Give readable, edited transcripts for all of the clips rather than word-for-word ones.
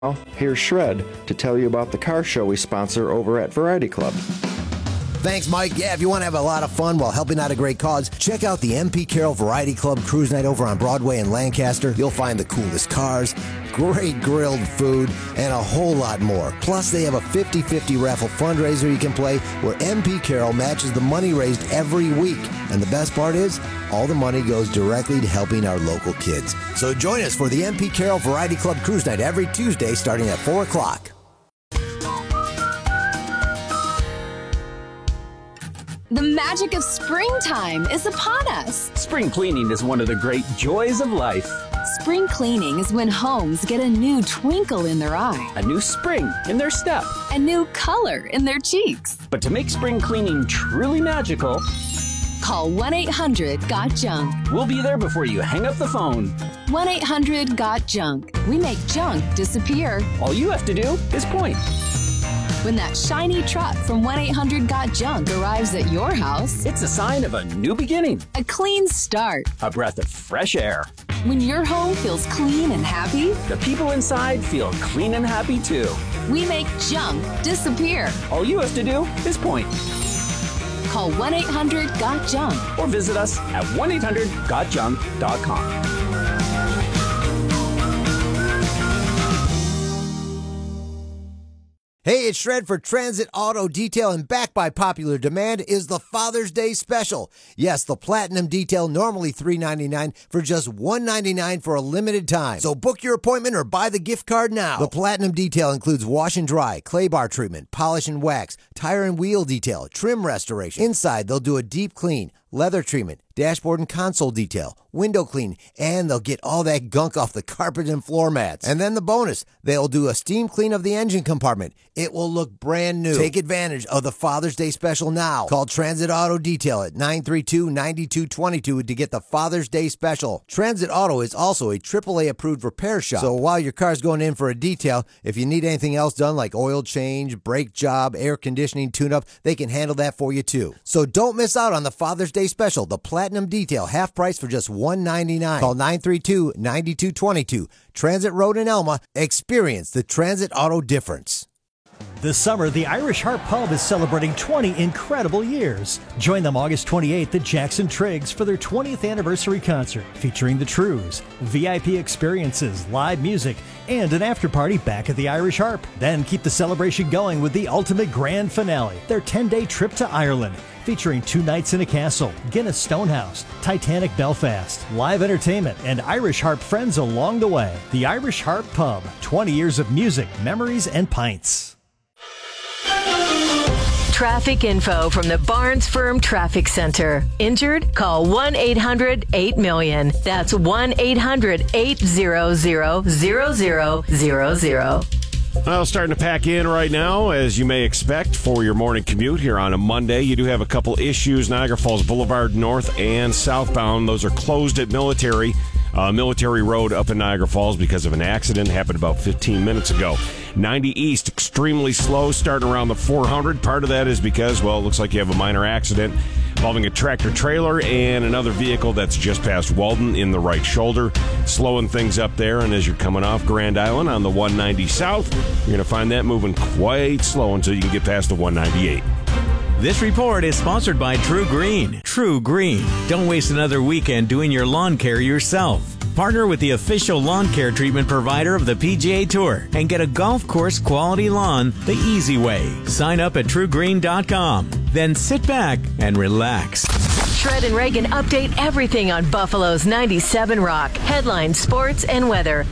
Here's Shred to tell you about the car show we sponsor over at Variety Club. Thanks, Mike. Yeah, if you want to have a lot of fun while helping out a great cause, check out the MP Carroll Variety Club Cruise Night over on Broadway in Lancaster. You'll find the coolest cars, great grilled food, and a whole lot more. Plus, they have a 50-50 raffle fundraiser you can play where MP Carroll matches the money raised every week. And the best part is, all the money goes directly to helping our local kids. So join us for the MP Carroll Variety Club Cruise Night every Tuesday starting at 4 o'clock. The magic of springtime is upon us. Spring cleaning is one of the great joys of life. Spring cleaning is when homes get a new twinkle in their eye, A new spring in their step. a new color in their cheeks. But to make spring cleaning truly magical, Call 1-800-GOT-JUNK. we'll be there before you hang up the phone. 1-800-GOT-JUNK. We make junk disappear. All you have to do is point. When that shiny truck from 1-800-GOT-JUNK arrives at your house, It's a sign of a new beginning, a clean start. a breath of fresh air. When your home feels clean and happy, The people inside feel clean and happy too. we make junk disappear. All you have to do is point Call 1-800-GOT-JUNK. or visit us at 1-800-GOTJUNK.com. Hey, it's Shred for Transit Auto Detail, and back by popular demand is the Father's Day Special. Yes, the Platinum Detail, normally $3.99 for just $1.99 for a limited time. So book your appointment or buy the gift card now. The Platinum Detail includes wash and dry, clay bar treatment, polish and wax, tire and wheel detail, trim restoration. Inside, they'll do a deep clean, leather treatment, dashboard and console detail, window clean, and they'll get all that gunk off the carpet and floor mats. And then the bonus, they'll do a steam clean of the engine compartment. It will look brand new. Take advantage of the Father's Day Special now. Call Transit Auto Detail at 932-9222 to get the Father's Day Special. Transit Auto is also a AAA approved repair shop. So while your car's going in for a detail, if you need anything else done like oil change, brake job, air conditioning, tune-up, they can handle that for you too. So don't miss out on the Father's Day Special, the Platinum Detail, half price for just $1.99. Call 932-9222. Transit Road in Elma. Experience the Transit Auto difference. This summer, the Irish Harp Pub is celebrating 20 incredible years. Join them August 28th at Jackson Triggs for their 20th anniversary concert featuring the Trues, VIP experiences, live music, and an after-party back at the Irish Harp. Then keep the celebration going with the ultimate grand finale, their 10-day trip to Ireland, featuring 2 nights in a castle, Guinness Stonehouse, Titanic Belfast, live entertainment, and Irish Harp friends along the way. The Irish Harp Pub, 20 years of music, memories, and pints. Traffic info from the Barnes Firm Traffic Center. Injured? Call 1-800-8-MILLION. That's 1-800-800-0000. Well, starting to pack in right now, as you may expect, for your morning commute here on a Monday. You do have a couple issues. Niagara Falls Boulevard north and southbound. Those are closed at Military Road up in Niagara Falls because of an accident. Happened about 15 minutes ago. 90 East, extremely slow, starting around the 400. Part of that is because, well, it looks like you have a minor accident involving a tractor-trailer and another vehicle that's just past Walden in the right shoulder, slowing things up there. And as you're coming off Grand Island on the 190 South, you're going to find that moving quite slow until you can get past the 198. This report is sponsored by True Green. True Green. Don't waste another weekend doing your lawn care yourself. Partner with the official lawn care treatment provider of the PGA Tour and get a golf course quality lawn the easy way. Sign up at truegreen.com. Then sit back and relax. Shred and Reagan update everything on Buffalo's 97 Rock. Headlines, sports, and weather.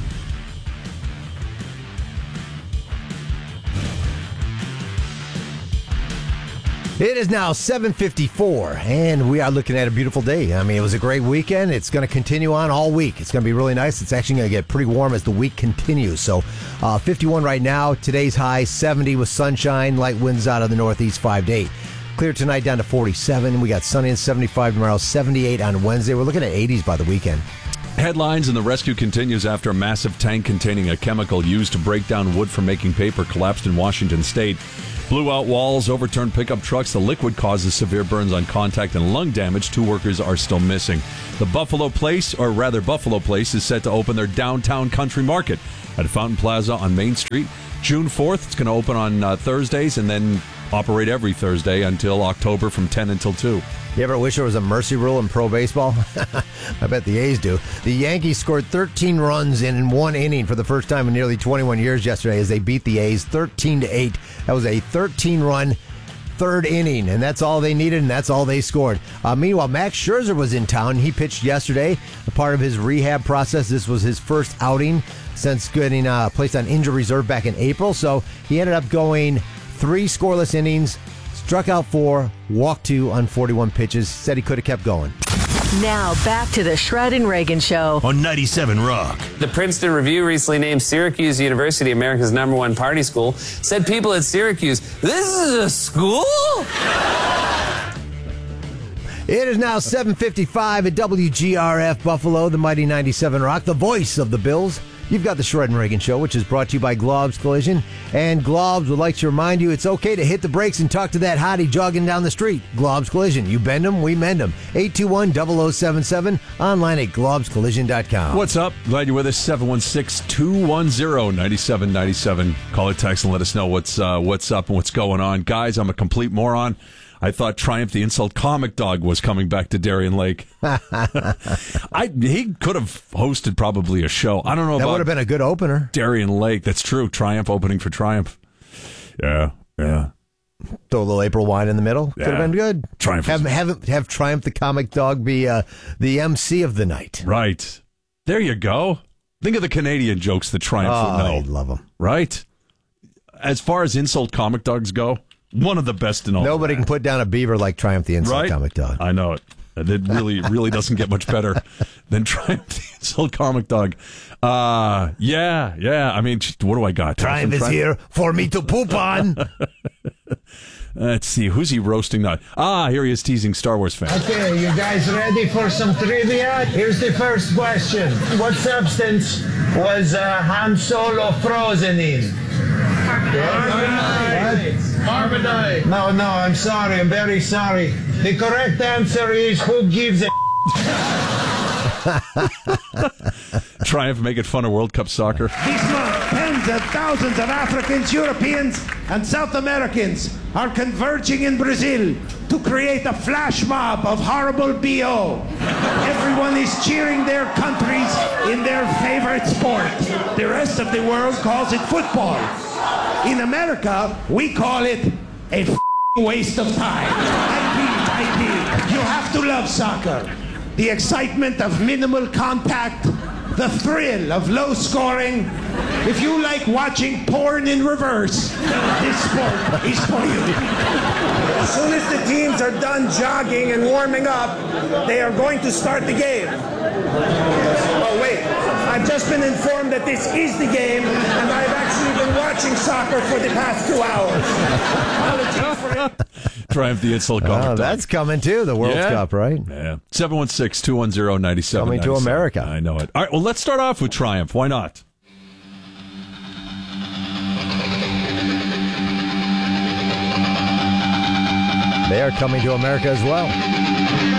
It is now 7:54, and we are looking at a beautiful day. I mean, it was a great weekend. It's going to continue on all week. It's going to be really nice. It's actually going to get pretty warm as the week continues. So 51 right now. Today's high, 70 with sunshine. Light winds out of the northeast, 5 to 8. Clear tonight down to 47. We got sunny and 75 tomorrow, 78 on Wednesday. We're looking at 80s by the weekend. Headlines, and the rescue continues after a massive tank containing a chemical used to break down wood for making paper collapsed in Washington State. Blew out walls, overturned pickup trucks. The liquid causes severe burns on contact and lung damage. 2 workers are still missing. The Buffalo Place, is set to open their downtown country market at Fountain Plaza on Main Street. June 4th, it's going to open on Thursdays and then operate every Thursday until October from 10 until 2. You ever wish there was a mercy rule in pro baseball? I bet the A's do. The Yankees scored 13 runs in one inning for the first time in nearly 21 years yesterday as they beat the A's 13-8. That was a 13-run third inning, and that's all they needed, and that's all they scored. Meanwhile, Max Scherzer was in town. He pitched yesterday, a part of his rehab process. This was his first outing since getting placed on injury reserve back in April, so he ended up going 3 scoreless innings, struck out 4, walked 2 on 41 pitches, said he could have kept going. Now back to the Shred and Reagan Show on 97 Rock. The Princeton Review recently named Syracuse University America's #1 party school. Said people at Syracuse, "This is a school?" It is now 7:55 at WGRF Buffalo, the mighty 97 Rock, the voice of the Bills. You've got the Shred and Reagan Show, which is brought to you by Globs Collision. And Globs would like to remind you it's okay to hit the brakes and talk to that hottie jogging down the street. Globs Collision. You bend them, we mend them. 821-0077. Online at globscollision.com. What's up? Glad you're with us. 716-210-9797. Call or text and let us know what's up and what's going on. Guys, I'm a complete moron. I thought Triumph the Insult Comic Dog was coming back to Darien Lake. He could have hosted probably a show. I don't know that about... would have been a good opener. Darien Lake, that's true. Triumph opening for Triumph. Yeah. Throw a little April wine in the middle. Yeah. Could have been good. Triumph. Have Triumph the Comic Dog be the MC of the night. Right. There you go. Think of the Canadian jokes that Triumph would know. I love them. Right? As far as Insult Comic Dogs go, one of the best in all. Nobody can put down a beaver like Triumph the Insult Comic Dog. I know it. It really doesn't get much better than Triumph the Insult Comic Dog. Yeah. I mean, what do I got? Triumph is here for me to poop on. Let's see. Who's he roasting now? Here he is teasing Star Wars fans. Okay, you guys ready for some trivia? Here's the first question. What substance was Han Solo frozen in? Carbonite. No, I'm sorry. I'm very sorry. The correct answer is who gives a Triumph making fun of World Cup soccer. This month, tens of thousands of Africans, Europeans, and South Americans are converging in Brazil to create a flash mob of horrible BO. Everyone is cheering their countries in their favorite sport. The rest of the world calls it football. In America, we call it a waste of time. IP. You have to love soccer. The excitement of minimal contact, the thrill of low scoring. If you like watching porn in reverse, this sport is for you. As soon as the teams are done jogging and warming up, they are going to start the game. Oh, wait. I've just been informed that this is the game, and I've actually been watching soccer for the past 2 hours. Apologies for it. Triumph the Insult Comic Dog. That's coming too, the World Cup, right? Yeah. 716-210-9797. Coming to America. I know it. All right, well, let's start off with Triumph. Why not? They are coming to America as well.